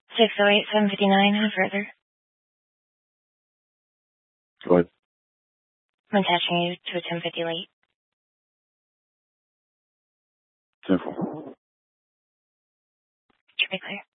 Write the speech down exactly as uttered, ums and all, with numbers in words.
six oh eight, seven fifty-nine, and further. Go ahead. I'm attaching you to a ten fifty late. ten four. Should be clear.